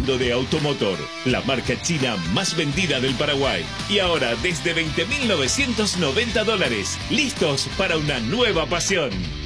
hablando de Automotor, la marca china más vendida del Paraguay. Y ahora desde $20.990, listos para una nueva pasión.